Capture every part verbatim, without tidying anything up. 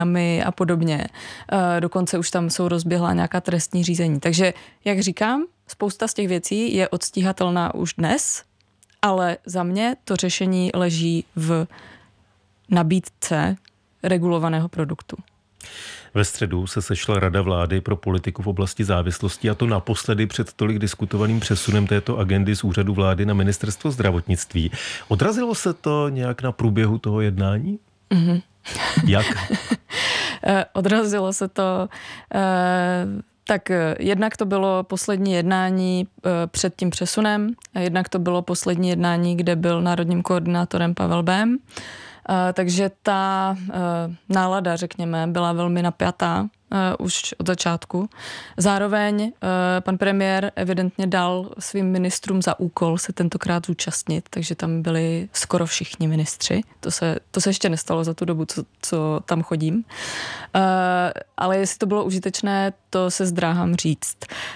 a podobně. Dokonce už tam jsou rozběhlá nějaká trestní řízení. Takže, jak říkám, spousta z těch věcí je odstíhatelná už dnes, ale za mě to řešení leží v nabídce regulovaného produktu. Ve středu se sešla Rada vlády pro politiku v oblasti závislosti, a to naposledy před tolik diskutovaným přesunem této agendy z úřadu vlády na ministerstvo zdravotnictví. Odrazilo se to nějak na průběhu toho jednání? Mm-hmm. Jak? Odrazilo se to... Tak jednak to bylo poslední jednání před tím přesunem, a jednak to bylo poslední jednání, kde byl národním koordinátorem Pavel Bém. Takže ta nálada, řekněme, byla velmi napjatá už od začátku. Zároveň pan premiér evidentně dal svým ministrům za úkol se tentokrát zúčastnit, takže tam byli skoro všichni ministři. To se, to se ještě nestalo za tu dobu, co, co tam chodím. Ale jestli to bylo užitečné, to se zdráhám říct.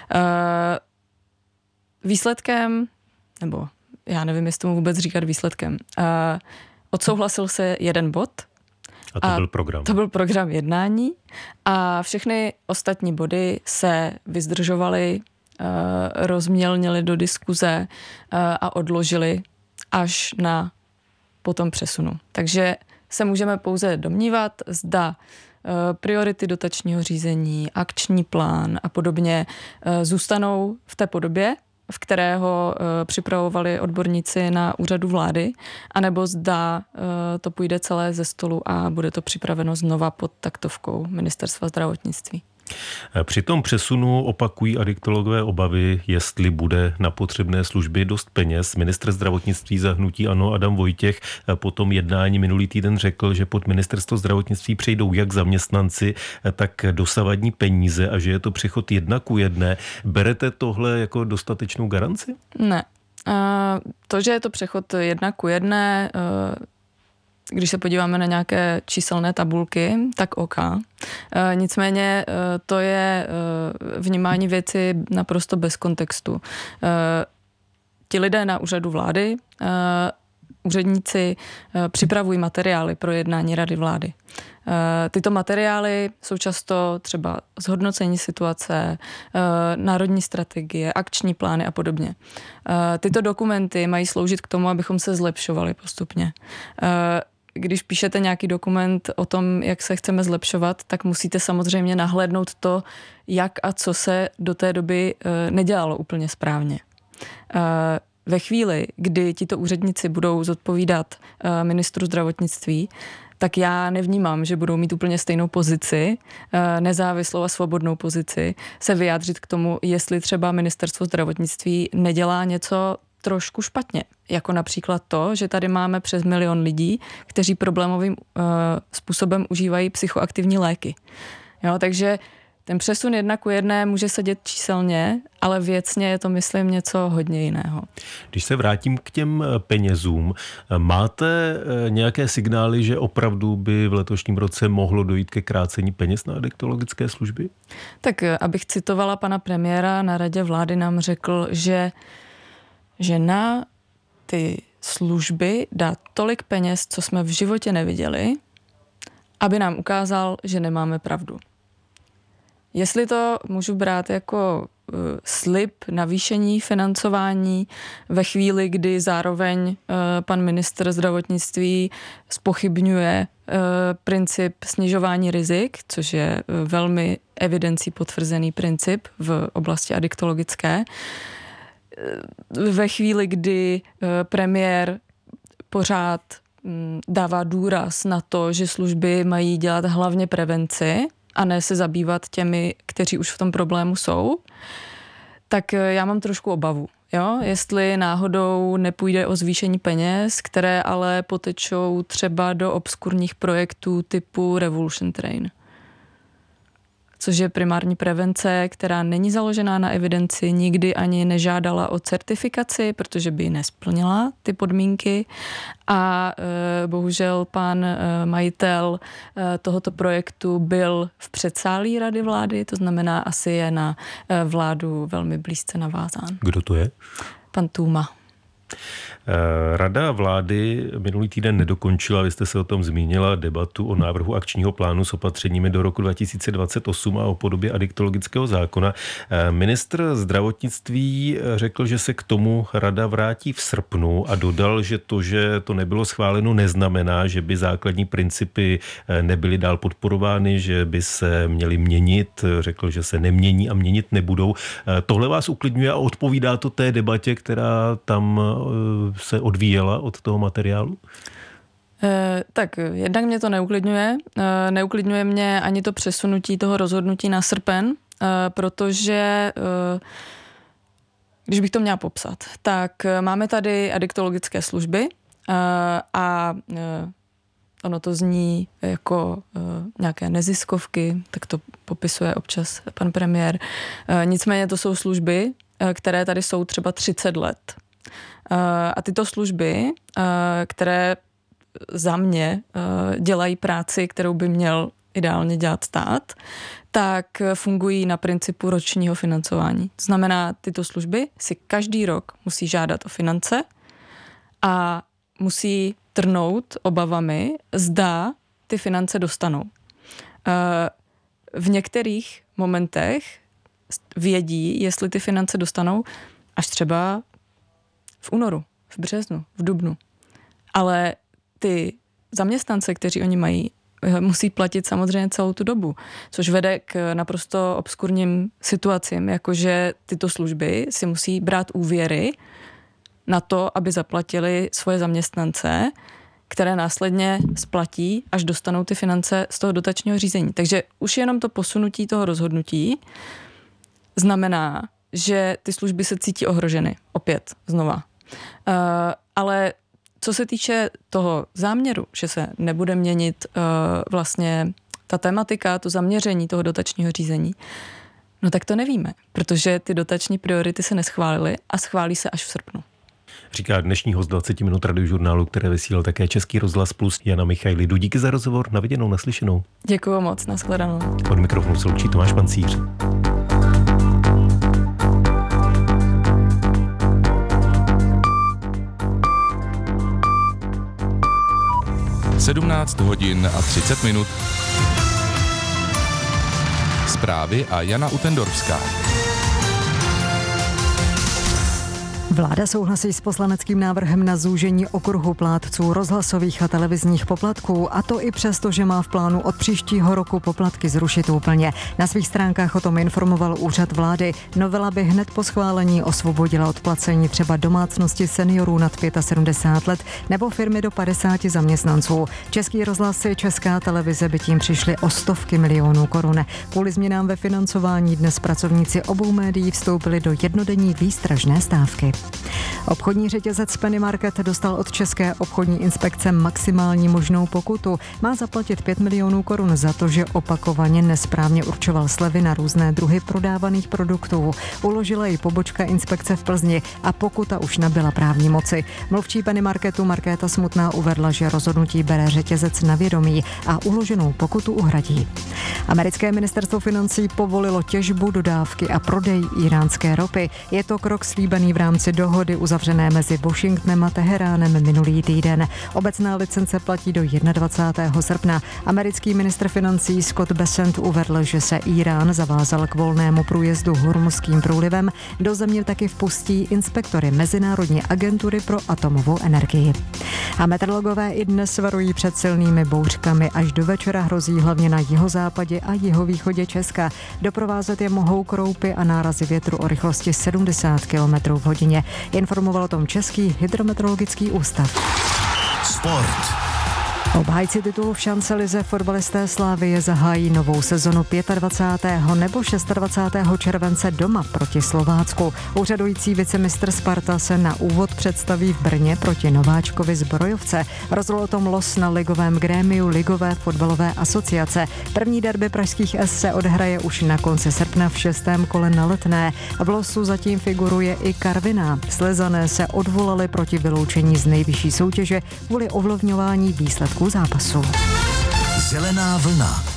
Výsledkem, nebo já nevím, jestli tomu vůbec říkat výsledkem, odsouhlasil se jeden bod. A to a byl program. To byl program jednání a všechny ostatní body se vyzdržovaly, rozmělnily do diskuze a odložily až na potom přesunu. Takže se můžeme pouze domnívat, zda priority dotačního řízení, akční plán a podobně zůstanou v té podobě, v kterého uh, připravovali odborníci na úřadu vlády, anebo zda uh, to půjde celé ze stolu a bude to připraveno znova pod taktovkou Ministerstva zdravotnictví. Při tom přesunu opakují adiktologové obavy, jestli bude na potřebné služby dost peněz. Ministr zdravotnictví za hnutí ANO Adam Vojtěch po tom jednání minulý týden řekl, že pod Ministerstvo zdravotnictví přejdou jak zaměstnanci, tak dosavadní peníze a že je to přechod jedna ku jedné. Berete tohle jako dostatečnou garanci? Ne. To, že je to přechod jedna ku jedné, když se podíváme na nějaké číselné tabulky, tak OK. E, nicméně e, to je e, vnímání věci naprosto bez kontextu. E, ti lidé na úřadu vlády, e, úředníci e, připravují materiály pro jednání Rady vlády. E, tyto materiály jsou často třeba zhodnocení situace, e, národní strategie, akční plány a podobně. E, tyto dokumenty mají sloužit k tomu, abychom se zlepšovali postupně. E, Když píšete nějaký dokument o tom, jak se chceme zlepšovat, tak musíte samozřejmě nahlédnout to, jak a co se do té doby nedělalo úplně správně. Ve chvíli, kdy tito úředníci budou zodpovídat ministru zdravotnictví, tak já nevnímám, že budou mít úplně stejnou pozici, nezávislou a svobodnou pozici, se vyjádřit k tomu, jestli třeba ministerstvo zdravotnictví nedělá něco trošku špatně. Jako například to, že tady máme přes milion lidí, kteří problémovým uh, způsobem užívají psychoaktivní léky. Jo, takže ten přesun jedna ku jedné může sedět číselně, ale věcně je to, myslím, něco hodně jiného. Když se vrátím k těm penězům, máte nějaké signály, že opravdu by v letošním roce mohlo dojít ke krácení peněz na adiktologické služby? Tak abych citovala pana premiéra, na Radě vlády nám řekl, že že na ty služby dá tolik peněz, co jsme v životě neviděli, aby nám ukázal, že nemáme pravdu. Jestli to můžu brát jako uh, slib navýšení financování ve chvíli, kdy zároveň uh, pan ministr zdravotnictví zpochybňuje uh, princip snižování rizik, což je uh, velmi evidencí potvrzený princip v oblasti adiktologické, ve chvíli, kdy premiér pořád dává důraz na to, že služby mají dělat hlavně prevenci a ne se zabývat těmi, kteří už v tom problému jsou, tak já mám trošku obavu. Jo? Jestli náhodou nepůjde o zvýšení peněz, které ale potečou třeba do obskurních projektů typu Revolution Train, což je primární prevence, která není založená na evidenci, nikdy ani nežádala o certifikaci, protože by ji nesplnila ty podmínky. A e, bohužel pan e, majitel e, tohoto projektu byl v předsálí Rady vlády, to znamená asi je na e, vládu velmi blízce navázán. Kdo to je? Pan Tůma. Rada vlády minulý týden nedokončila, vy jste se o tom zmínila, debatu o návrhu akčního plánu s opatřeními do roku dva tisíce dvacet osm a o podobě adiktologického zákona. Ministr zdravotnictví řekl, že se k tomu rada vrátí v srpnu a dodal, že to, že to nebylo schváleno, neznamená, že by základní principy nebyly dál podporovány, že by se měly měnit. Řekl, že se nemění a měnit nebudou. Tohle vás uklidňuje a odpovídá to té debatě, která tam se odvíjela od toho materiálu? E, tak jednak mě to neuklidňuje. E, neuklidňuje mě ani to přesunutí toho rozhodnutí na srpen, e, protože e, když bych to měla popsat, tak máme tady adiktologické služby e, a e, ono to zní jako e, nějaké neziskovky, tak to popisuje občas pan premiér. E, nicméně to jsou služby, e, které tady jsou třeba třicet let. A tyto služby, které za mě dělají práci, kterou by měl ideálně dělat stát, tak fungují na principu ročního financování. To znamená, tyto služby si každý rok musí žádat o finance a musí trnout obavami, zda ty finance dostanou. V některých momentech vědí, jestli ty finance dostanou až třeba v únoru, v březnu, v dubnu. Ale ty zaměstnance, kteří oni mají, musí platit samozřejmě celou tu dobu, což vede k naprosto obskurním situacím, jakože tyto služby si musí brát úvěry na to, aby zaplatili svoje zaměstnance, které následně splatí, až dostanou ty finance z toho dotačního řízení. Takže už jenom to posunutí toho rozhodnutí znamená, že ty služby se cítí ohroženy. Opět, znova. Uh, ale co se týče toho záměru, že se nebude měnit uh, vlastně ta tematika, to zaměření toho dotačního řízení, no tak to nevíme, protože ty dotační priority se neschválily a schválí se až v srpnu. Říká dnešní host dvacet minut radiožurnálu, které vysílal také Český rozhlas Plus, Jana Michajli. Díky za rozhovor, na viděnou, naslyšenou. Děkuju moc, nashledanou. Od mikrofonu se loučí Tomáš Pancíř. sedmnáct hodin a třicet minut. Zprávy a Jana Utendorfská. Vláda souhlasí s poslaneckým návrhem na zúžení okruhu plátců rozhlasových a televizních poplatků, a to i přesto, že má v plánu od příštího roku poplatky zrušit úplně. Na svých stránkách o tom informoval úřad vlády. Novela by hned po schválení osvobodila od placení třeba domácnosti seniorů nad sedmdesát pět let nebo firmy do padesáti zaměstnanců. Český rozhlas i Česká televize by tím přišli o stovky milionů korun. Kvůli změnám ve financování dnes pracovníci obou médií vstoupili do jednodenní výstražné stávky. Obchodní řetězec Penny Market dostal od České obchodní inspekce maximální možnou pokutu. Má zaplatit pět milionů korun za to, že opakovaně nesprávně určoval slevy na různé druhy prodávaných produktů. Uložila ji pobočka inspekce v Plzni a pokuta už nabyla právní moci. Mluvčí Penny Marketu Markéta Smutná uvedla, že rozhodnutí bere řetězec na vědomí a uloženou pokutu uhradí. Americké ministerstvo financí povolilo těžbu, dodávky a prodej íránské ropy. Je to krok slíbený v rámci dohody uzavřené mezi Washingtonem a Teheránem minulý týden. Obecná licence platí do dvacátého prvního srpna. Americký ministr financí Scott Bessent uvedl, že se Írán zavázal k volnému průjezdu Hormuzským průlivem. Do země taky vpustí inspektory Mezinárodní agentury pro atomovou energii. A meteorologové i dnes varují před silnými bouřkami. Až do večera hrozí hlavně na jihozápadě a jihovýchodě Česka. Doprovázet je mohou kroupy a nárazy větru o rychlosti sedmdesát kilometrů v hodině. Informoval o tom Český hydrometeorologický ústav. Sport. Obhájci titulu v šancelize fotbalisté Slavie zahájí novou sezonu dvacátého pátého nebo dvacátého šestého července doma proti Slovácku. Úřadující vicemistr Sparta se na úvod představí v Brně proti nováčkovi Zbrojovce. Rozhodl o tom los na ligovém grémiu Ligové fotbalové asociace. První derby pražských S se odhraje už na konci srpna v šestém kole na Letné. V losu zatím figuruje i Karviná. Slezané se odvolali proti vyloučení z nejvyšší soutěže kvůli ovlivňování výsledků zápasu. Zelená vlna.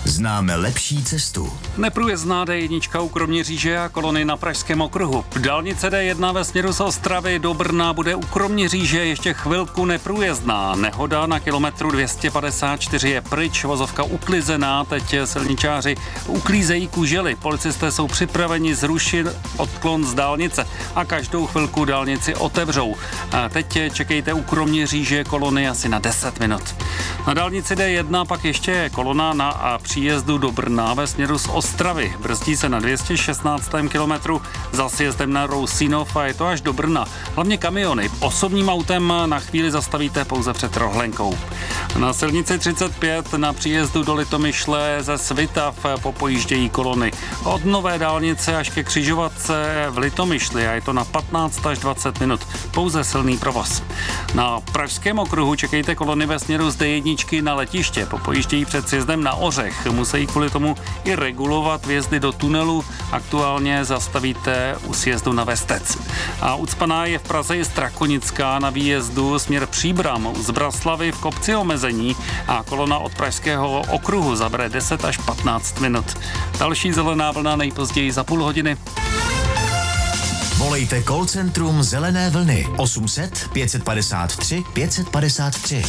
Známe lepší cestu. Neprůjezdná D jedna u Kroměříže a kolony na Pražském okruhu. Dálnice D jedna ve směru z Ostravy do Brna bude u Kroměříže ještě chvilku neprůjezdná. Nehoda na kilometru dvě stě padesát čtyři je pryč, vozovka uklizená, teď silničáři uklízejí kužely. Policisté jsou připraveni zrušit odklon z dálnice a každou chvilku dálnici otevřou. A teď čekejte u Kroměříže kolony asi na deset minut. Na dálnici D jedna pak ještě kolona na příjezdu do Brna ve směru z Ostravy. Brzdí se na dvě stě šestnáctém kilometru za sjezdem na Rousínov a je to až do Brna. Hlavně kamiony. Osobním autem na chvíli zastavíte pouze před Rohlenkou. Na silnici třicet pět na příjezdu do Litomyšle ze Svitav popojíždějí kolony. Od nové dálnice až ke křižovatce v Litomyšli a je to na patnáct až dvacet minut. Pouze silný provoz. Na Pražském okruhu čekejte kolony ve směru z D jedna na letiště. Popojíždějí před sjezdem na Ořech. Musí kvůli tomu i regulovat vjezdy do tunelu. Aktuálně zastavíte u sjezdu na Vestec. A ucpaná je v Praze i Strakonická na výjezdu směr Příbram z Braslavy v kopci omezení a kolona od Pražského okruhu zabere deset až patnáct minut. Další zelená vlna nejpozději za půl hodiny. Volejte call centrum Zelené vlny osm set pět padesát tři pět padesát tři.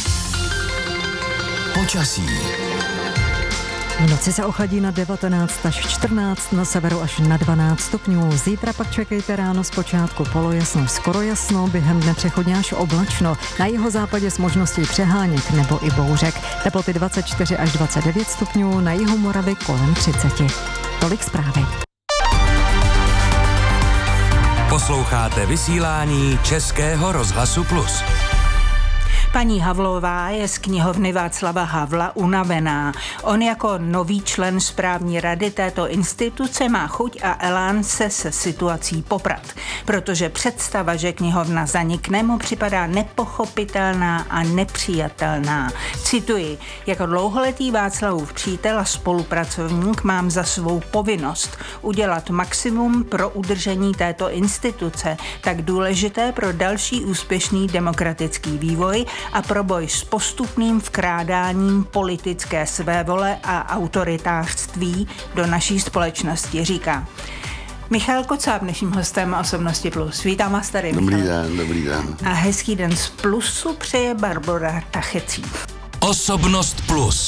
Počasí. V noci se ochladí na devatenáct až čtrnáct, na severu až na dvanáct stupňů. Zítra pak čekejte ráno zpočátku polojasno, skoro jasno, během dne přechodně až oblačno. Na jihozápadě s možností přeháněk nebo i bouřek. Teploty dvacet čtyři až dvacet devět stupňů, na jihu Moravy kolem třicet. Tolik zprávy. Posloucháte vysílání Českého rozhlasu Plus. Paní Havlová je z knihovny Václava Havla unavená. On jako nový člen správní rady této instituce má chuť a elán se se situací poprat, protože představa, že knihovna zanikne, mu připadá nepochopitelná a nepřijatelná. Cituji, jako dlouholetý Václavův přítel a spolupracovník mám za svou povinnost udělat maximum pro udržení této instituce, tak důležité pro další úspěšný demokratický vývoj a pro boj s postupným vkrádáním politické svévole a autoritářství do naší společnosti, říká. Michal Kocáb, dnešním hostem Osobnosti Plus. Vítám vás tady, Dobrý Michal. den, dobrý den. A hezký den z Plusu přeje Barbora Tachecí. Osobnost Plus.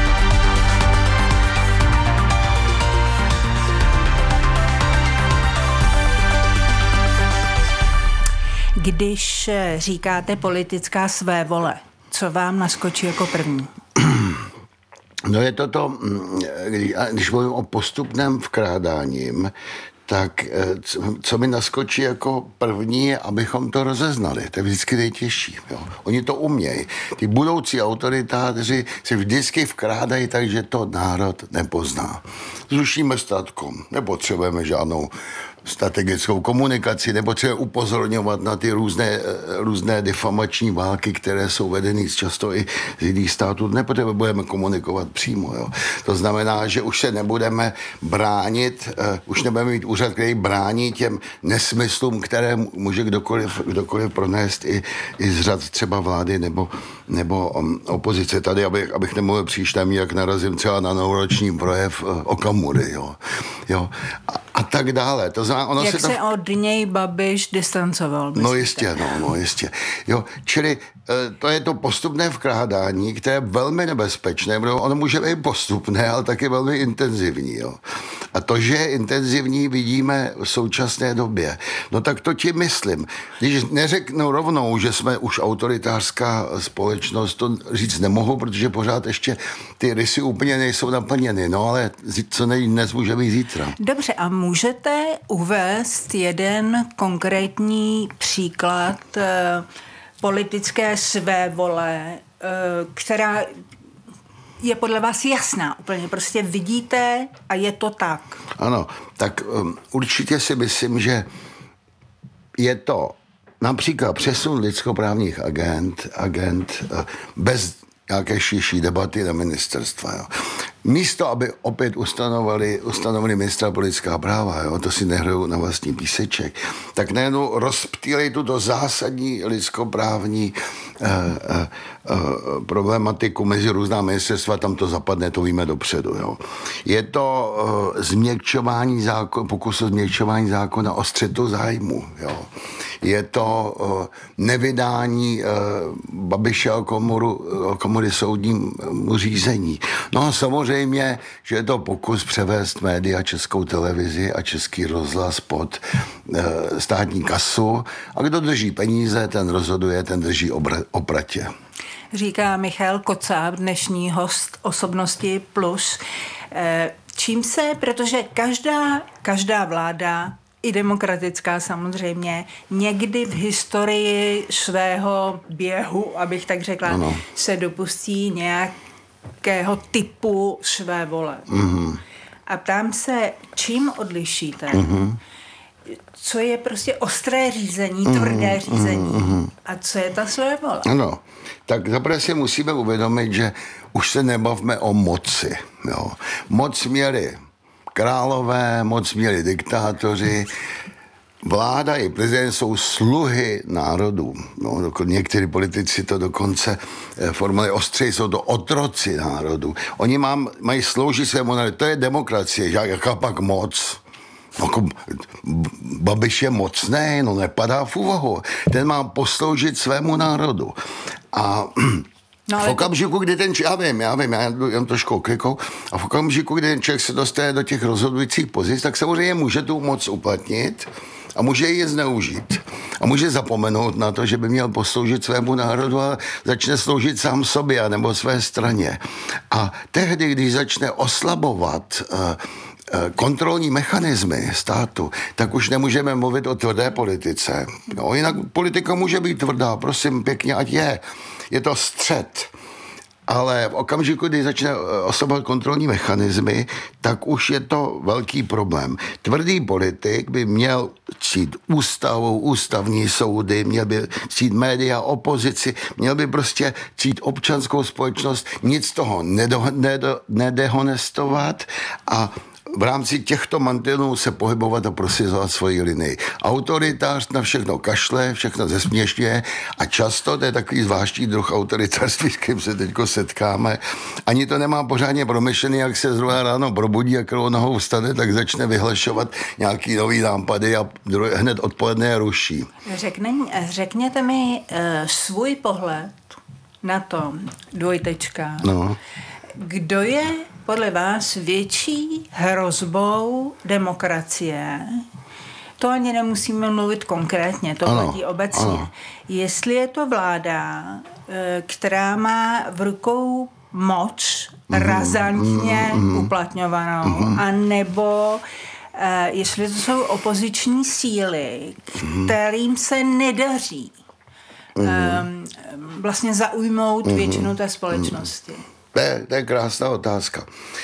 Když říkáte politická svévole, co vám naskočí jako první? No je to to, když mluvím o postupném vkrádáním, tak co mi naskočí jako první, abychom to rozeznali. To je vždycky nejtěžší. Jo. Oni to umějí. Ty budoucí autoritáři si vždycky vkrádají tak, že to národ nepozná. Zrušíme statkom, nepotřebujeme žádnou strategickou komunikaci, nebo třeba upozorňovat na ty různé, různé defamační války, které jsou vedeny často i z jiných států. Nepotřebujeme komunikovat přímo. Jo. To znamená, že už se nebudeme bránit, uh, už nebudeme mít úřad, který brání těm nesmyslům, které může kdokoliv, kdokoliv pronést i, i z řad třeba vlády nebo, nebo um, opozice. Tady, abych, abych nemluvil příštím, jak narazím třeba na novoroční projev uh, Okamury. Jo. Jo. A, a tak dále. To znamená, ono jak se, se tam... od něj Babiš distancoval? Myslíte? No jistě, no, no jistě. Jo, čili to je to postupné vkrádání, které je velmi nebezpečné, protože ono může být postupné, ale taky velmi intenzivní. Jo. A to, že je intenzivní, vidíme v současné době. No tak to ti myslím. Když neřeknu rovnou, že jsme už autoritářská společnost, to říct nemohu, protože pořád ještě ty rysy úplně nejsou naplněny. No ale co nej dnes může být zítra. Dobře, a můžete uvést jeden konkrétní příklad eh, politické svévole, eh, která je podle vás jasná. Úplně prostě vidíte a je to tak. Ano, tak um, určitě si myslím, že je to například přesun lidskoprávních agent, agent uh, bez nějaké širší debaty na ministerstva. Jo. Místo, aby opět ustanovali, ustanovili ministra pro lidská práva, jo, to si nehrajou na vlastní píseček, tak najednou rozptýlej tuto zásadní lidskoprávní eh, eh, eh, problematiku mezi různá ministerstva, tam to zapadne, to víme dopředu. Jo. Je to eh, změkčování zákona, pokus o změkčování zákona o střetu zájmu. Jo. Je to uh, nevydání uh, Babiše o komoru, o komory soudnímu řízení. No a samozřejmě, že je to pokus převést média, Českou televizi a Český rozhlas pod uh, státní kasu. A kdo drží peníze, ten rozhoduje, ten drží obra- opratě. Říká Michal Kocáb, dnešní host Osobnosti plus. Čím se, protože každá, každá vláda i demokratická samozřejmě, někdy v historii svého běhu, abych tak řekla, ano. se dopustí nějakého typu své vole. Mm-hmm. A ptám se, čím odlišíte? Mm-hmm. Co je prostě ostré řízení, mm-hmm. tvrdé řízení mm-hmm. a co je ta své vole? Ano, tak zaprvé si musíme uvědomit, že už se nebavme o moci. Jo. Moc měli králové, moc měli diktátoři, vláda i prezident jsou sluhy národů. No, někteří politici to dokonce formulovali ostřeji, jsou to otroci národů. Oni mám, mají sloužit svému národu. To je demokracie, jaká pak moc. No, Babiš je mocný, no nepadá v úvahu. Ten má posloužit svému národu. A No, v okamžiku, kdy ten člověk, já vím, já vím, já jen trošku oklikou, a v okamžiku, kdy ten člověk se dostane do těch rozhodujících pozic, tak samozřejmě může tu moc uplatnit a může ji zneužít. A může zapomenout na to, že by měl posloužit svému národu a začne sloužit sám sobě nebo své straně. A tehdy, když začne oslabovat uh, kontrolní mechanismy státu, tak už nemůžeme mluvit o tvrdé politice. No, jinak politika může být tvrdá, prosím pěkně, ať je. Je to střet. Ale v okamžiku, kdy začne oslabovat kontrolní mechanismy, tak už je to velký problém. Tvrdý politik by měl cít ústavu, ústavní soudy, měl by cít média, opozici, měl by prostě cít občanskou společnost, nic z toho nedo, nedo, nedehonestovat a v rámci těchto mantinů se pohybovat a prosazovat svoji linii. Autoritář na všechno kašle, všechno zesměšňuje a často, to je takový zvláštní druh autoritářství, s kterým se teď setkáme, ani to nemá pořádně promyšlený, jak se zrovna ráno probudí a kterou nohou vstane, tak začne vyhlašovat nějaký nový nápady a hned odpoledne je ruší. Řekne, řekněte mi uh, svůj pohled na to, dvojtečka. No. Kdo je podle vás větší hrozbou demokracie? To ani nemusíme mluvit konkrétně, to ano, platí obecně. Ano. Jestli je to vláda, která má v rukou moc mm, razantně mm, uplatňovanou, mm, a nebo jestli to jsou opoziční síly, kterým se nedaří mm, vlastně zaujmout mm, většinu té společnosti. Mm. To je, to je krásná otázka.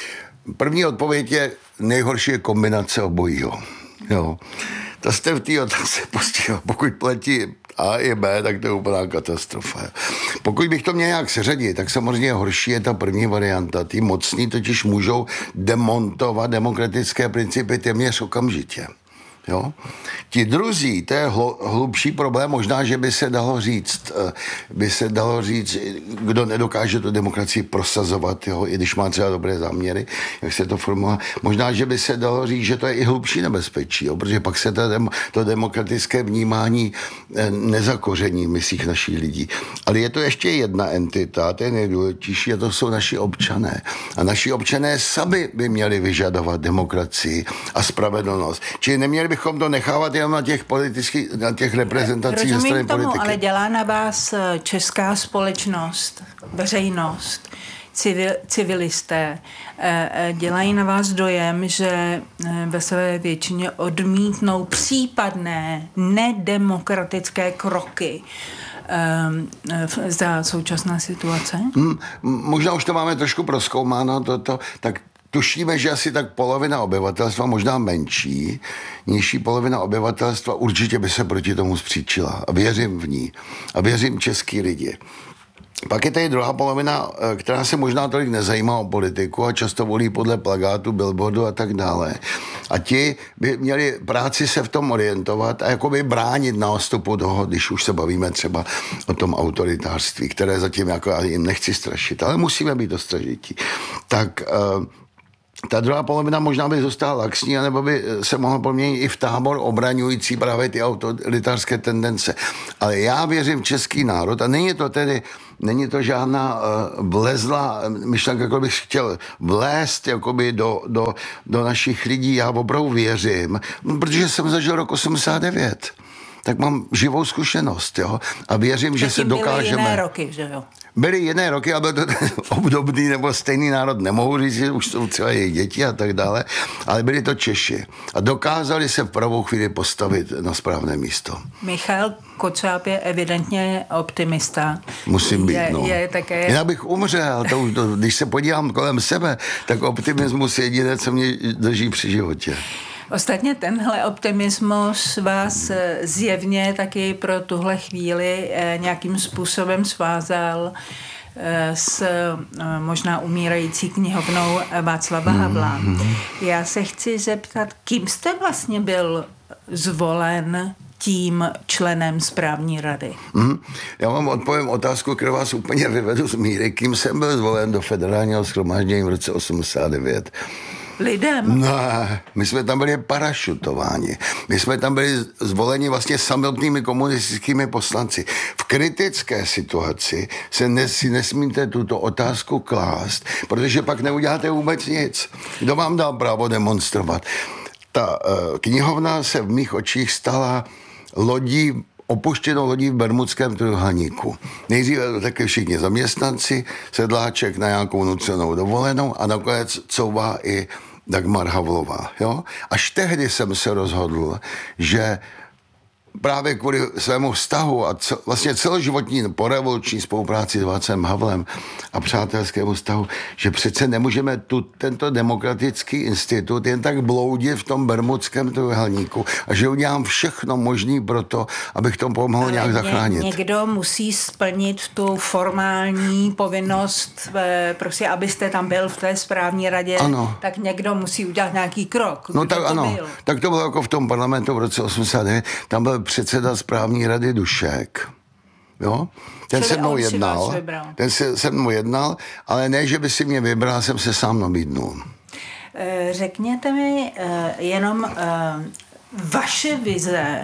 První odpověď je, nejhorší je kombinace obojího. Jo. To jste v té otázce postihla. Pokud platí A i B, tak to je úplná katastrofa. Pokud bych to měl nějak seřadit, tak samozřejmě horší je ta první varianta. Ty mocní totiž můžou demontovat demokratické principy téměř okamžitě. Jo? Ti druzí, to je hlubší problém, možná, že by se dalo říct, by se dalo říct, kdo nedokáže tu demokracii prosazovat, jo? I když má třeba dobré záměry, jak se to formuluje, možná, že by se dalo říct, že to je i hlubší nebezpečí, jo? Protože pak se to, dem, to demokratické vnímání nezakoření v myslích našich lidí. Ale je to ještě jedna entita, to je nejdůležitější, a to jsou naši občané. A naši občané sami by měli vyžadovat demokracii a spravedlnost. Čili neměli bychom to nechávat jenom na těch politických, na těch reprezentacích ze strany tomu, politiky. Ale dělá na vás česká společnost, veřejnost, civil, civilisté, dělají na vás dojem, že ve své většině odmítnou případné nedemokratické kroky za současná situace? Hmm, možná už to máme trošku prozkoumáno, toto, tak tušíme, že asi tak polovina obyvatelstva, možná menší, nižší polovina obyvatelstva určitě by se proti tomu spříčila. A věřím v ní. A věřím český lidi. Pak je tady druhá polovina, která se možná tolik nezajímá o politiku a často volí podle plagátu, billboardu a tak dále. A ti by měli práci se v tom orientovat a jakoby bránit nástupu toho, když už se bavíme třeba o tom autoritářství, které zatím jako já jim nechci strašit, ale musíme být ostražití. Tak ta druhá polovina možná by zůstala laxní, anebo by se mohla proměnit i v tábor obraňující právě ty autoritářské tendence. Ale já věřím v český národ a není to tedy Není to žádná uh, vlezlá myšlenka, jako bych chtěl vlézt jakoby do, do, do našich lidí. Já opravdu věřím, protože jsem zažil rok osmdesát devět. Tak mám živou zkušenost, jo. A věřím, že se dokážeme... Byly jiné roky, že jo? Byly jiné roky, ale to obdobný nebo stejný národ nemohu říct, že už jsou třeba jejich děti a tak dále, ale byli to Češi. A dokázali se v pravou chvíli postavit na správné místo. Michal Kocáb je evidentně optimista. Musím být, je, no. Je také... Jinak bych umřel, to, to, když se podívám kolem sebe, tak optimismus je jediné, co mě drží při životě. Ostatně tenhle optimismus vás zjevně taky pro tuhle chvíli nějakým způsobem svázal s možná umírající knihovnou Václava Havla. Já se chci zeptat, kým jste vlastně byl zvolen tím členem správní rady? Mm, já vám odpovím otázku, kterou vás úplně vyvedu z míry. Kým jsem byl zvolen do federálního shromáždění v roce osmdesát devět? Lidem? Ne, my jsme tam byli parašutováni. My jsme tam byli zvoleni vlastně samotnými komunistickými poslanci. V kritické situaci se nes, nesmíte tuto otázku klást, protože pak neuděláte vůbec nic. Kdo vám dal právo demonstrovat? Ta uh, knihovna se v mých očích stala lodí, opuštěnou lodí v Bermudském trojúhelníku. Nejdříve taky všichni zaměstnanci, Sedláček na nějakou nucenou dovolenou a nakonec couvá i Dagmar Havlová. Jo? Až tehdy jsem se rozhodl, že právě kvůli svému vztahu a cel, vlastně celoživotní porevoluční spolupráci s Václavem Havlem a přátelskému vztahu, že přece nemůžeme tu, tento demokratický institut jen tak bloudit v tom Bermudském trojúhelníku a že udělám všechno možné pro to, abych to pomohl nějak zachránit. Někdo musí splnit tu formální povinnost, prostě abyste tam byl v té správní radě, ano. Tak někdo musí udělat nějaký krok. No tak ano, byl? Tak to bylo jako v tom parlamentu v roce osmdesát devět, tam byl předseda správní rady Dušek. Jo? Ten se mnou jednal, ten se, se mnou jednal, ale ne, že by si mě vybral, jsem se sám nabídnul. Řekněte mi jenom vaše vize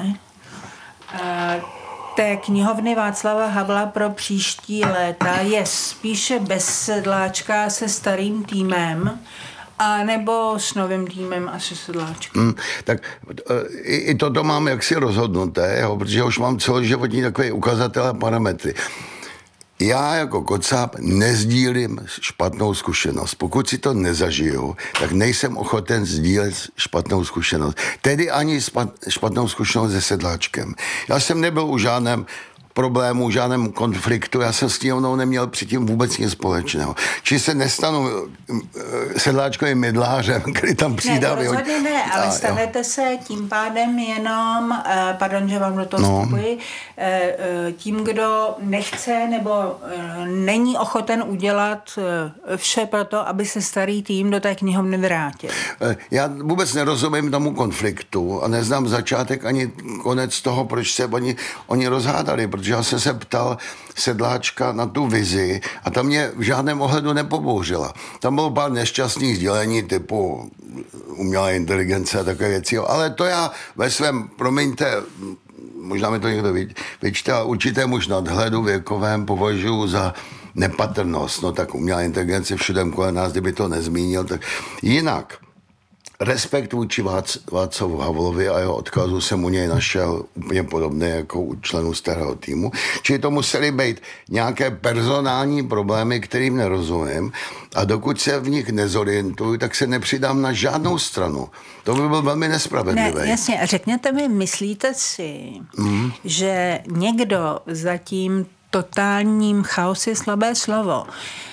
té knihovny Václava Havla pro příští léta je spíše bez Sedláčka se starým týmem, a nebo s novým týmem a se Sedláčkem? Hmm, tak i, i toto mám jaksi rozhodnuté, jo, protože už mám celoživotní takové ukazatele a parametry. Já jako Kocáb nezdílím špatnou zkušenost. Pokud si to nezažiju, tak nejsem ochoten sdílet špatnou zkušenost. Tedy ani špatnou zkušenost se Sedláčkem. Já jsem nebyl u žádném problému, žádném konfliktu. Já jsem s knihovnou neměl předtím vůbec nic společného. Či se nestanu sedláčkovým mydlářem, který tam přijde. Ne, rozhodně ne, ale a, stanete jo. se tím pádem jenom, pardon, že vám do toho no. vstupuji, tím, kdo nechce nebo není ochoten udělat vše pro to, aby se starý tým do té knihovny vrátil. Já vůbec nerozumím tomu konfliktu a neznám začátek ani konec toho, proč se oni, oni rozhádali, protože já jsem se ptal Sedláčka na tu vizi a tam mě v žádném ohledu nepobouřila. Tam bylo pár nešťastných sdělení typu umělé inteligence a takové věci, ale to já ve svém, promiňte, možná mi to někdo vyčte, ale určitém už nadhledu věkovém považuji za nepatrnost. No tak umělá inteligence všude kolem nás, kdyby to nezmínil, tak jinak. Respekt vůči Václavu Havlovi a jeho odkazu jsem u něj našel úplně podobný jako u členů starého týmu. Čili to musely být nějaké personální problémy, kterým nerozumím a dokud se v nich nezorientuju, tak se nepřidám na žádnou stranu. To by byl velmi nespravedlivé. Ne, jasně, řekněte mi, myslíte si, mm. že někdo za tím totálním chaos je slabé slovo,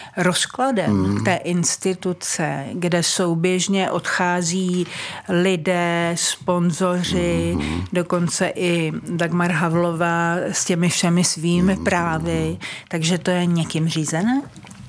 rozkladem mm. té instituce, kde souběžně odchází lidé, sponzoři, mm. dokonce i Dagmar Havlová s těmi všemi svými mm. právy, takže to je někým řízené?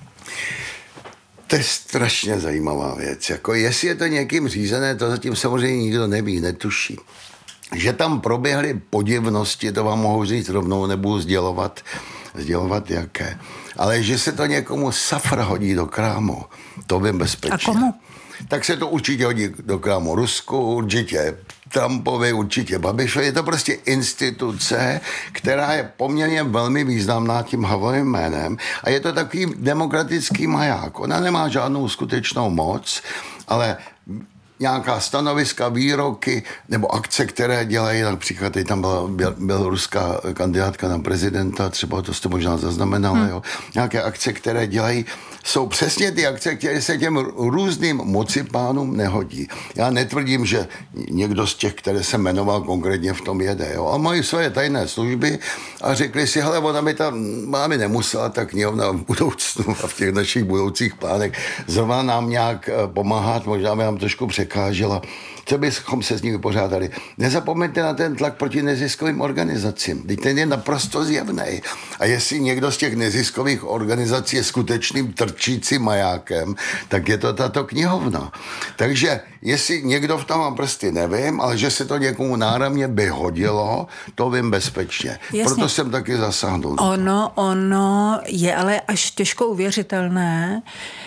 To je strašně zajímavá věc. Jako jestli je to někým řízené, to zatím samozřejmě nikdo neví, netuší. Že tam proběhly podivnosti, to vám mohu říct rovnou, nebudu sdělovat, sdělovat jaké. Ale že se to někomu safra hodí do krámu, to vím bezpečně. A komu? Tak se to určitě hodí do krámu Rusku, určitě Trumpovi, určitě Babišovi. Je to prostě instituce, která je poměrně velmi významná tím Havlovým jménem a je to takový demokratický maják. Ona nemá žádnou skutečnou moc, ale nějaká stanoviska, výroky nebo akce, které dělají, například tady tam byla běloruská kandidátka na prezidenta, třeba to jste možná zaznamenala, hmm. jo. Nějaké akce, které dělají, jsou přesně ty akce, které se těm různým mocipánům nehodí. Já netvrdím, že někdo z těch, které jsem jmenoval konkrétně v tom jede, jo. A mají svoje tajné služby a řekli si, hele, ona by tam, ona by nemusela ta knihovna v budoucnu a v těch našich budoucích plánech zrovna nám nějak pomáhat, možná by nám trošku překážela. Co bychom se s ní vypořádali? Nezapomeňte na ten tlak proti neziskovým organizacím. Teď ten je naprosto zjevný. A jestli někdo z těch neziskových organizací je skutečným trčícím majákem, tak je to tato knihovna. Takže jestli někdo v tom má prsty, nevím, ale že se to někomu náramně by hodilo, to vím bezpečně. Jasně. Proto jsem taky zasáhnul. Ono, ono je ale až těžko uvěřitelné,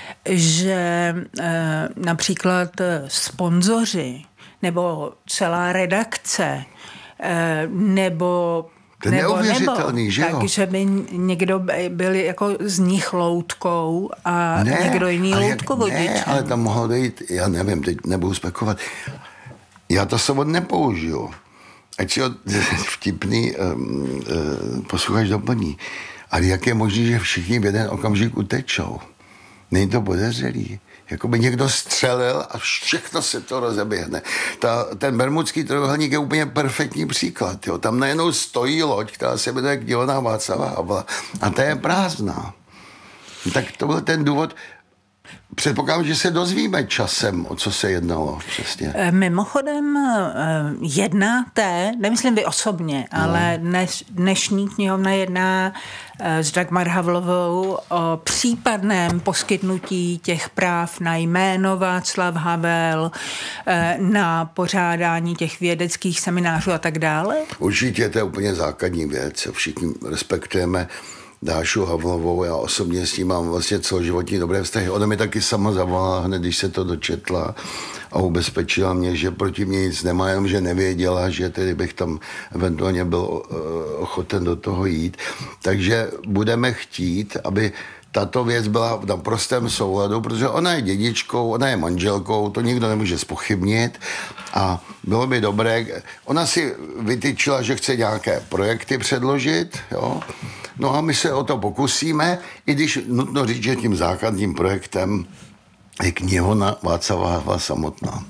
že e, například sponzoři nebo celá redakce e, nebo to je nebo, neuvěřitelný, nebo, že jo? Takže by někdo byl jako z nich loutkou a ne, někdo jiný loutkovodičem. Ne, ale tam mohlo dojít, já nevím, teď nebudu spekulovat. Já to slovo nepoužiju. Ať si ho vtipný um, uh, posluchač doplní. Ale jak je možné, že všichni v jeden okamžik utečou? Není to podezřelý. Jakoby někdo střelil a všechno se to rozeběhne. Ta, ten bermudský trojúhelník je úplně perfektní příklad. Jo. Tam najednou stojí loď, která se jmenuje knihovna Václava Havla a ta je prázdná. Tak to byl ten důvod. Předpokládám, že se dozvíme časem, o co se jednalo přesně. Mimochodem jednáte, nemyslím vy osobně, no. ale dneš, dnešní knihovna jedná s Dagmar Havlovou o případném poskytnutí těch práv na jméno Václav Havel, na pořádání těch vědeckých seminářů a tak dále? Určitě, to je úplně základní věc. Všichni respektujeme Dášu Havlovou, já osobně s ní mám vlastně celoživotní dobré vztahy. Ona mi taky sama zavolala hned, když se to dočetla a ubezpečila mě, že proti mě nic nemá, jenom že nevěděla, že tedy bych tam eventuálně byl ochoten do toho jít. Takže budeme chtít, aby tato věc byla v naprostém souladu, protože ona je dědičkou, ona je manželkou, to nikdo nemůže zpochybnit a bylo by dobré, ona si vytyčila, že chce nějaké projekty předložit, jo. No a my se o to pokusíme, i když nutno říct, že tím základním projektem je knihovna Václava Havla samotná.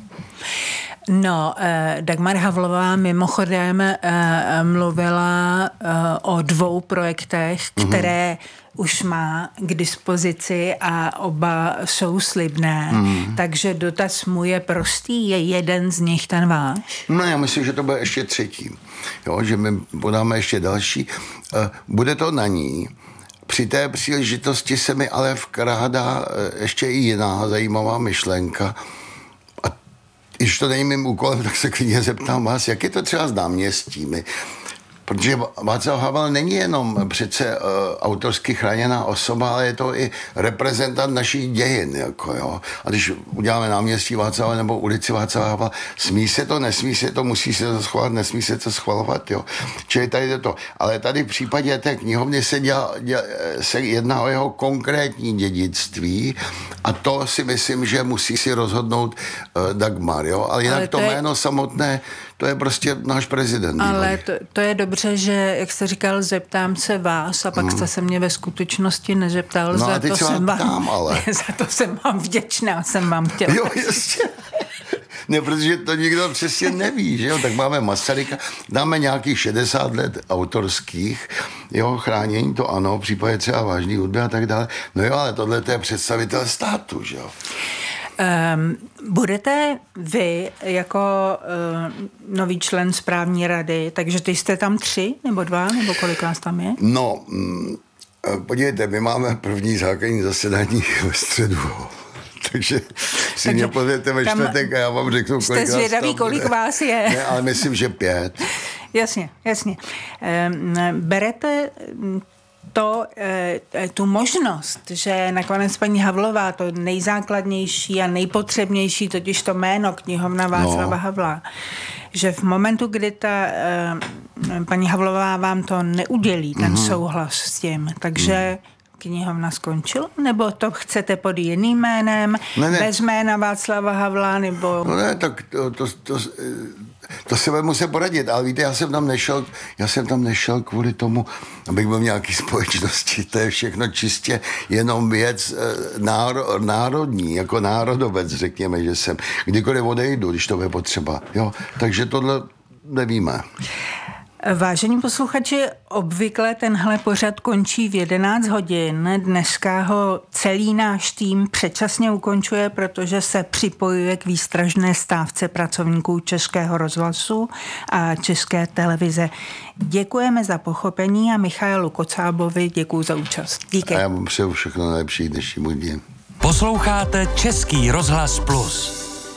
No, eh, Dagmar Havlová mimochodem eh, mluvila eh, o dvou projektech, které mm-hmm. už má k dispozici a oba jsou slibné, mm. takže dotaz můj je prostý, je jeden z nich ten váš? No, já myslím, že to bude ještě třetí, jo, že my podáme ještě další. Eh, bude to na ní. Při té příležitosti se mi ale vkrádá ještě i jiná zajímavá myšlenka. Když to není mým úkolem, tak se klidně zeptám vás, jak je to třeba s náměstími. Protože Václav Havel není jenom přece uh, autorsky chráněná osoba, ale je to i reprezentant našich dějin. Jako, jo. A když uděláme náměstí Václava nebo ulici Václava Havla, smí se to, nesmí se to, musí se to schvalovat, nesmí se to schvalovat. Jo. Čili tady je to. Ale tady v případě té knihovny se, děla, děla, se jedná o jeho konkrétní dědictví a to si myslím, že musí si rozhodnout uh, Dagmar. Jo. Ale jinak ale to, to je... jméno samotné, to je prostě náš prezident. Ale to, to je dobře, že, jak jste říkal, zeptám se vás a pak hmm. jste se mě ve skutečnosti nezeptal. No za a teď to se jsem vám vám, ptám, ale. Za to jsem vám vděčná, jsem vám chtěla. Jo, jasně. Ne, protože to nikdo přesně neví, že jo? Tak máme Masaryka, dáme nějakých šedesát let autorských jo, chránění to ano, v případě třeba vážný hudby a tak dále. No jo, ale tohle to je představitel státu, že jo. Um, budete vy jako uh, nový člen správní rady, takže ty jste tam tři nebo dva, nebo kolik vás tam je? No, mm, podívejte, my máme první základní zasedání ve středu. Takže si Takže mě pozvěte ve čtvrtek a já vám řeknu, kolik jste zvědaví, kolik vás je. Ne, ale myslím, že pět. Jasně, jasně. Um, berete to, tu možnost, že nakonec paní Havlová, to nejzákladnější a nejpotřebnější, totiž to jméno knihovna Václava no. Havla, že v momentu, kdy ta paní Havlová vám to neudělí, ten mm-hmm. souhlas s tím, takže mm. knihovna skončila? Nebo to chcete pod jiným jménem, ne, ne. bez jména Václava Havla, nebo... No ne, tak to... to, to To se budeme muset poradit, ale víte, já jsem tam nešel, já jsem tam nešel kvůli tomu, abych byl v nějaký společnosti, to je všechno čistě jenom věc náro, národní, jako národovec, řekněme, že jsem kdykoliv odejdu, když to bude potřeba, jo, takže tohle nevíme. Vážení posluchači, obvykle tenhle pořad končí v jedenáct hodin. Dneska ho celý náš tým předčasně ukončuje, protože se připojuje k výstražné stávce pracovníků Českého rozhlasu a České televize. Děkujeme za pochopení a Michaelu Kocábovi děkuju za účast. Díky. A já vám přeju všechno nejlepší dnešnímu dní. Posloucháte Český rozhlas Plus.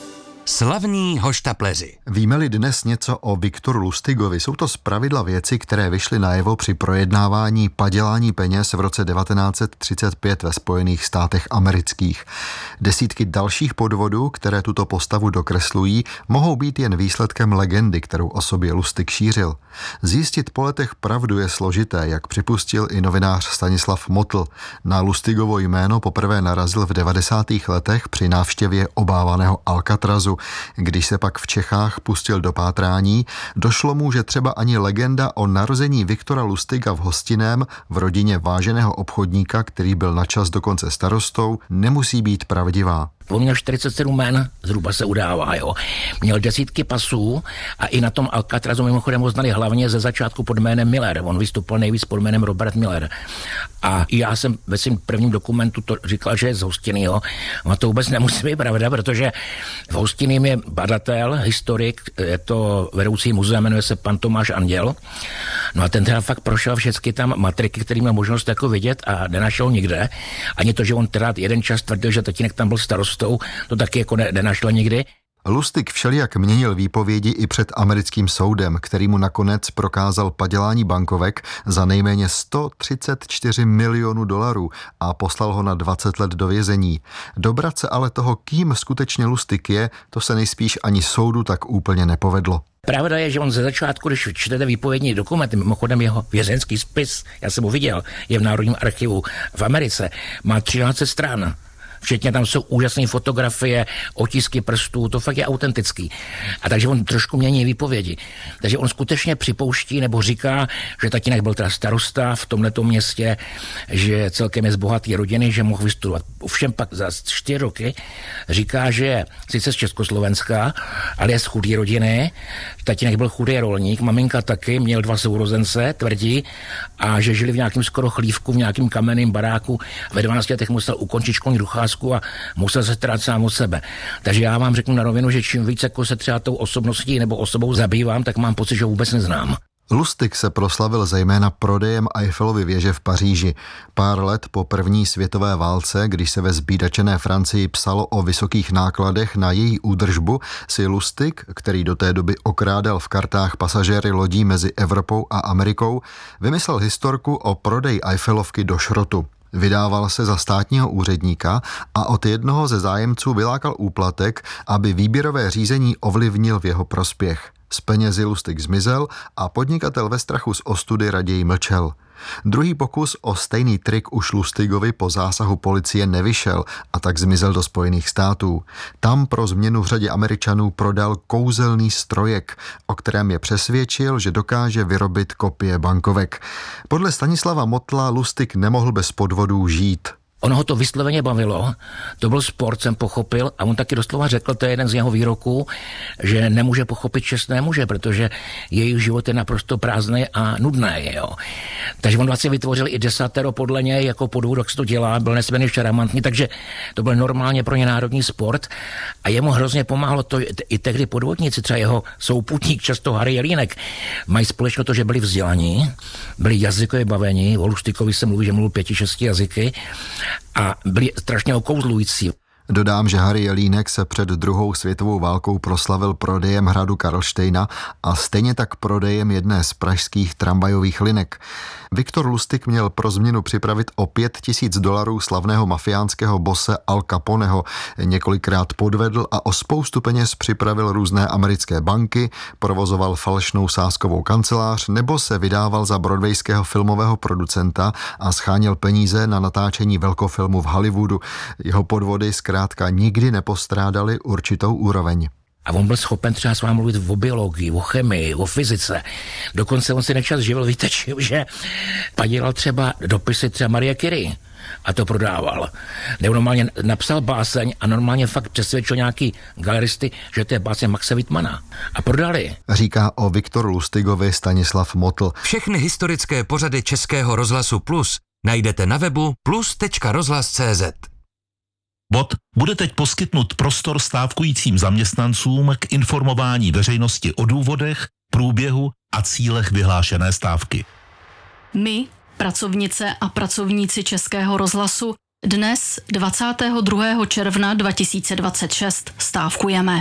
Slavní hoštapleři. Víme-li dnes něco o Viktoru Lustigovi, jsou to zpravidla věci, které vyšly najevo při projednávání padělání peněz v roce devatenáct set třicet pět ve Spojených státech amerických. Desítky dalších podvodů, které tuto postavu dokreslují, mohou být jen výsledkem legendy, kterou o sobě Lustig šířil. Zjistit po letech pravdu je složité, jak připustil i novinář Stanislav Motl. Na Lustigovo jméno poprvé narazil v devadesátých letech při návštěvě obávaného Alcatrazu. Když se pak v Čechách pustil do pátrání, došlo mu, že třeba ani legenda o narození Viktora Lustiga v Hostinném v rodině váženého obchodníka, který byl načas dokonce starostou, nemusí být pravdivá. On měl čtyřicet sedm jmen, zhruba se udává, jo. Měl desítky pasů a i na tom Alcatrazu mimochodem ho znali hlavně ze začátku pod jménem Miller. On vystupoval nejvíc pod jménem Robert Miller. A já jsem ve svém prvním dokumentu to říkal, že je z Hostinnýho. A to vůbec nemusí být pravda, protože v Hostinným je badatel, historik, je to vedoucí muzea, jmenuje se pan Tomáš Anděl. No a ten teda fakt prošel všechny tam matriky, který měl možnost jako vidět a nenašel nikde. Ani to, že on teda jeden čas tvrdil, že tatínek tam byl starostou, to taky jako ne, nenašel nikdy. Lustig všelijak měnil výpovědi i před americkým soudem, který mu nakonec prokázal padělání bankovek za nejméně sto třicet čtyři milionů dolarů a poslal ho na dvacet let do vězení. Dobrat se ale toho, kým skutečně Lustig je, to se nejspíš ani soudu tak úplně nepovedlo. Pravda je, že on ze začátku, když čtete výpovědní dokumenty, mimochodem jeho vězeňský spis, já jsem ho viděl, je v Národním archivu v Americe, má třináct stran. Včetně tam jsou úžasné fotografie, otisky prstů, to fakt je autentický. A takže on trošku mění výpovědi. Takže on skutečně připouští nebo říká, že tatínek byl teda starosta v tomhletom městě, že celkem je z bohatý rodiny, že mohl vystudovat. Ovšem pak za čtyři roky říká, že je sice z Československa, ale je z chudé rodiny. Tatínek byl chudý rolník, maminka taky, měl dva sourozence, tvrdí, a že žili v nějakém skoro chlívku, v nějakém kamenném baráku. Ve dvanácti letech musel ukončit školní docházku a musel se starat sám o sebe. Takže já vám řeknu na rovinu, že čím víc jako se třeba tou osobností nebo osobou zabývám, tak mám pocit, že ho vůbec neznám. Lustig se proslavil zejména prodejem Eiffelovy věže v Paříži. Pár let po první světové válce, když se ve zbídačené Francii psalo o vysokých nákladech na její údržbu, si Lustig, který do té doby okrádal v kartách pasažéry lodí mezi Evropou a Amerikou, vymyslel historku o prodeji Eiffelovky do šrotu. Vydával se za státního úředníka a od jednoho ze zájemců vylákal úplatek, aby výběrové řízení ovlivnil v jeho prospěch. Z penězi Lustig zmizel a podnikatel ve strachu z ostudy raději mlčel. Druhý pokus o stejný trik už Lustigovi po zásahu policie nevyšel a tak zmizel do Spojených států. Tam pro změnu v řadě Američanů prodal kouzelný strojek, o kterém je přesvědčil, že dokáže vyrobit kopie bankovek. Podle Stanislava Motla Lustig nemohl bez podvodů žít. Ono ho to vysloveně bavilo, to byl sport, jsem pochopil, a on taky doslova řekl, to je jeden z jeho výroků, že nemůže pochopit čestné muže, protože jejich život je naprosto prázdný a nudný. Jo. Takže on vlastně vytvořil i desatero podle něj, jako podvůd, jak se to dělá, byl nesmírně šarmantní, takže to byl normálně pro ně národní sport a jemu hrozně pomáhalo to, i tehdy podvodníci, třeba jeho souputník, často Harry Jelínek, mají společně to, že byli vzdělaní, byli jazykově bavení, o Luštikovi se mluví, že mluvil pěti, šesti jazyky, a byli strašně okouzlující. Dodám, že Harry Jelínek se před druhou světovou válkou proslavil prodejem hradu Karlštejna a stejně tak prodejem jedné z pražských tramvajových linek. Viktor Lustig měl pro změnu připravit o pět tisíc dolarů slavného mafiánského bose Al Caponeho. Několikrát podvedl a o spoustu peněz připravil různé americké banky, provozoval falešnou sázkovou kancelář nebo se vydával za broadwayského filmového producenta a scháněl peníze na natáčení velkofilmu v Hollywoodu. Jeho podvody zkrátka nikdy nepostrádaly určitou úroveň. A on byl schopen třeba s vámi mluvit o biologii, o chemii, o fyzice. Dokonce on si nečas živil, víte čím, že padělal třeba dopisy třeba Marie Curie a to prodával. Nebo normálně napsal báseň a normálně fakt přesvědčil nějaký galeristy, že to je báseň Maxe Wittmana. A prodali. Říká o Viktoru Lustigovi Stanislav Motl. Všechny historické pořady Českého rozhlasu Plus najdete na webu plus tečka rozhlas tečka cé zet. Bod bude teď poskytnut prostor stávkujícím zaměstnancům k informování veřejnosti o důvodech, průběhu a cílech vyhlášené stávky. My, pracovnice a pracovníci Českého rozhlasu, dnes dvacátého druhého června dva tisíce dvacet šest stávkujeme.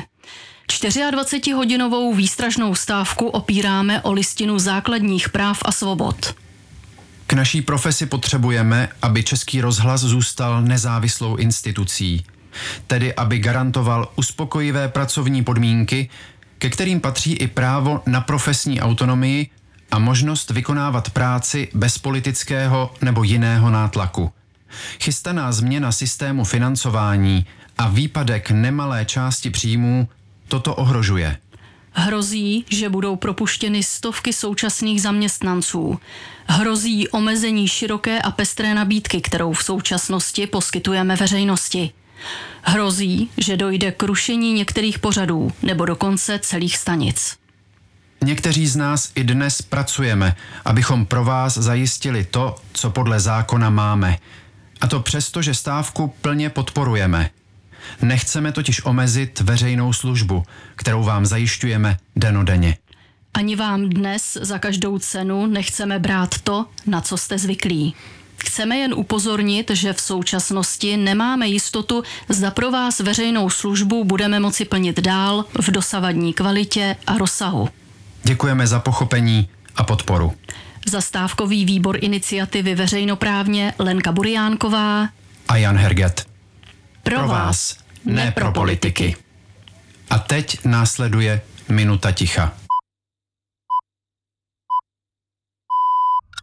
dvacetihodinovou výstražnou stávku opíráme o listinu základních práv a svobod. K naší profesi potřebujeme, aby Český rozhlas zůstal nezávislou institucí, tedy aby garantoval uspokojivé pracovní podmínky, ke kterým patří i právo na profesní autonomii a možnost vykonávat práci bez politického nebo jiného nátlaku. Chystaná změna systému financování a výpadek nemalé části příjmů toto ohrožuje. Hrozí, že budou propuštěny stovky současných zaměstnanců. Hrozí omezení široké a pestré nabídky, kterou v současnosti poskytujeme veřejnosti. Hrozí, že dojde k rušení některých pořadů nebo dokonce celých stanic. Někteří z nás i dnes pracujeme, abychom pro vás zajistili to, co podle zákona máme. A to přesto, že stávku plně podporujeme. Nechceme totiž omezit veřejnou službu, kterou vám zajišťujeme dennodenně. Ani vám dnes za každou cenu nechceme brát to, na co jste zvyklí. Chceme jen upozornit, že v současnosti nemáme jistotu, zda pro vás veřejnou službu budeme moci plnit dál v dosavadní kvalitě a rozsahu. Děkujeme za pochopení a podporu. Za stávkový výbor iniciativy veřejnoprávně Lenka Buriánková a Jan Herget. Pro, pro vás, ne pro politiky. A teď následuje minuta ticha.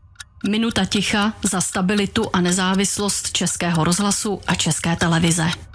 Minuta ticha za stabilitu a nezávislost Českého rozhlasu a České televize.